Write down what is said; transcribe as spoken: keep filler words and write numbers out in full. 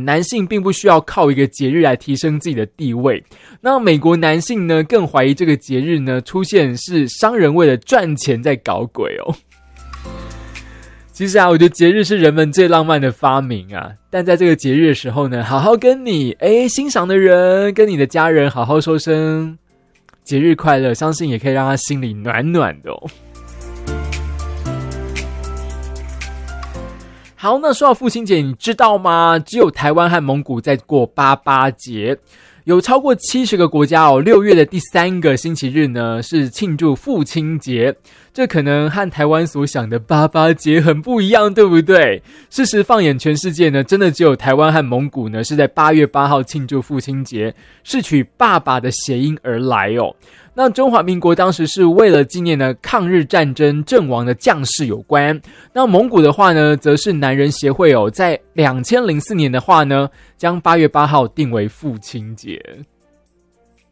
男性并不需要靠一个节日来提升自己的地位。那美国男性呢，更怀疑这个节日呢出现是商人为了赚钱在搞鬼哦。其实啊，我觉得节日是人们最浪漫的发明啊。但在这个节日的时候呢，好好跟你诶欣赏的人，跟你的家人好好说声节日快乐，相信也可以让他心里暖暖的哦。好，那说到父亲节，你知道吗？只有台湾和蒙古在过八八节。有超过七十个国家哦，六月的第三个星期日呢是庆祝父亲节，这可能和台湾所想的八八节很不一样，对不对？事实放眼全世界呢，真的只有台湾和蒙古呢是在八月八号庆祝父亲节，是取爸爸的谐音而来哦。那中华民国当时是为了纪念呢抗日战争阵亡的将士有关，那蒙古的话呢则是男人协会哦，在两千零四年的话呢将八月八号定为父亲节。